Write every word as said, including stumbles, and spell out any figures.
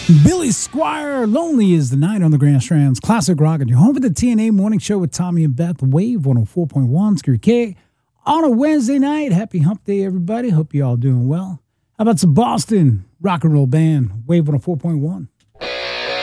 Billy Squire, Lonely is the Night on the Grand Strand's Classic Rock. And you're home for the T N A Morning Show with Tommy and Beth, Wave one oh four point one, Scary K. On a Wednesday night. Happy Hump Day, everybody. Hope you all doing well. How about some Boston rock and roll band, Wave one oh four point one?